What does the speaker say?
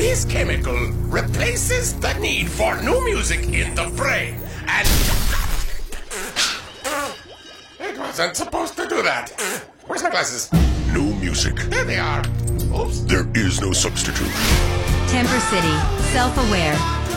This chemical replaces the need for new music in the brain, and... It wasn't supposed to do that. Where's my glasses? No music. There they are. Oops. There is no substitute. Temper City, self-aware,